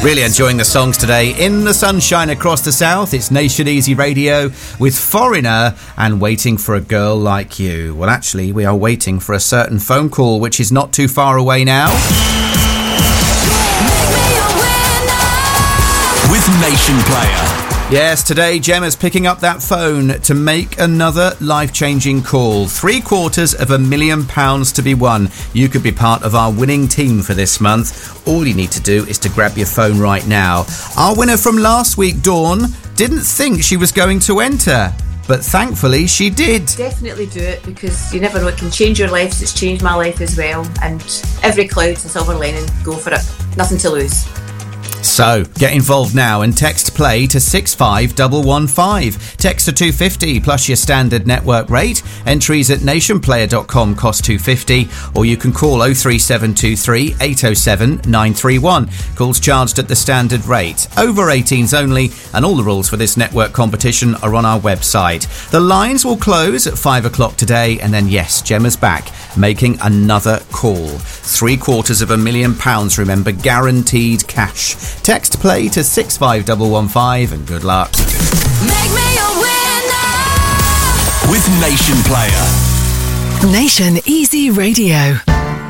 Really enjoying the songs today. In the sunshine across the south, it's Nation Easy Radio with Foreigner and Waiting for a Girl Like You. Well, actually, we are waiting for a certain phone call, which is not too far away now. With Nation Player. Yes, today Gemma's picking up that phone to make another life-changing call. £750,000 to be won. You could be part of our winning team for this month. All you need to do is to grab your phone right now. Our winner from last week, Dawn, didn't think she was going to enter, but thankfully she did. Definitely do it, because you never know, it can change your life. It's changed my life as well, and every cloud's a silver lining. Go for it. Nothing to lose. So, get involved now and text play to 65115. Text to 250 plus your standard network rate. Entries at nationplayer.com cost $2.50, or you can call 03723 807 931. Calls charged at the standard rate. Over 18s only, and all the rules for this network competition are on our website. The lines will close at 5 o'clock today, and then yes, Gemma's back, making another call. £750,000, remember, guaranteed cash. Text play to 65115 and good luck. Make me a winner with Nation Player. Nation Easy Radio.